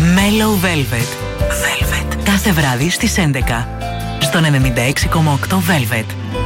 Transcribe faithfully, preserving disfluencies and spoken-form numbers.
Mellow Velvet. Velvet. Κάθε βράδυ στις έντεκα. Στον ενενήντα έξι κόμμα οκτώ Velvet.